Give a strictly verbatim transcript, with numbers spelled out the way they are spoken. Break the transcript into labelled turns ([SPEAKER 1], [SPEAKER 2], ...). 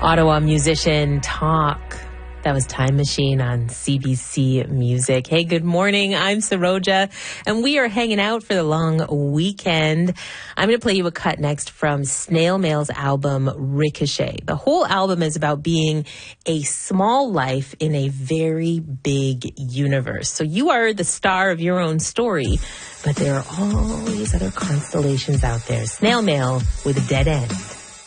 [SPEAKER 1] Ottawa musician Talk. That was Time Machine on C B C Music. Hey, good morning. I'm Saroja, and we are hanging out for the long weekend. I'm going to play you a cut next from Snail Mail's album, Ricochet. The whole album is about being a small life in a very big universe. So you are the star of your own story, but there are all these other constellations out there. Snail Mail with a dead end.